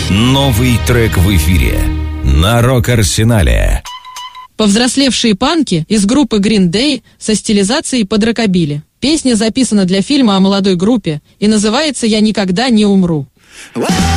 Новый трек в эфире на Рок-Арсенале. Повзрослевшие панки из группы Green Day со стилизацией под рокобили. Песня записана для фильма о молодой группе и называется «Я никогда не умру».